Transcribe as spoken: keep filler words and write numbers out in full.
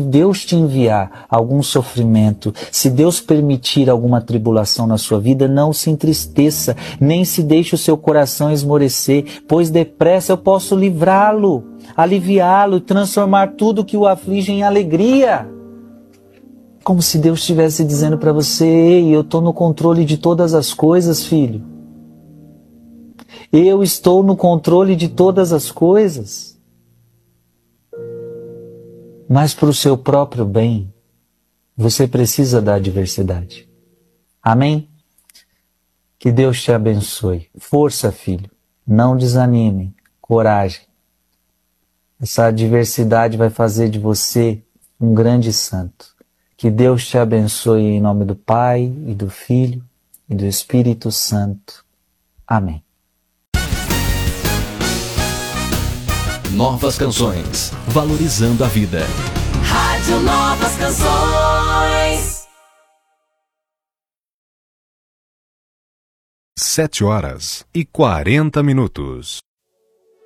Deus te enviar algum sofrimento, se Deus permitir alguma tribulação na sua vida, não se entristeça, nem se deixe o seu coração esmorecer, pois depressa eu posso livrá-lo, aliviá-lo, transformar tudo que o aflige em alegria. Como se Deus estivesse dizendo para você: ei, eu estou no controle de todas as coisas, filho. Eu estou no controle de todas as coisas. Mas para o seu próprio bem, você precisa da adversidade. Amém? Que Deus te abençoe. Força, filho. Não desanime. Coragem. Essa adversidade vai fazer de você um grande santo. Que Deus te abençoe em nome do Pai, e do Filho, e do Espírito Santo. Amém. Novas canções, valorizando a vida. Rádio Novas Canções. Sete horas e quarenta minutos.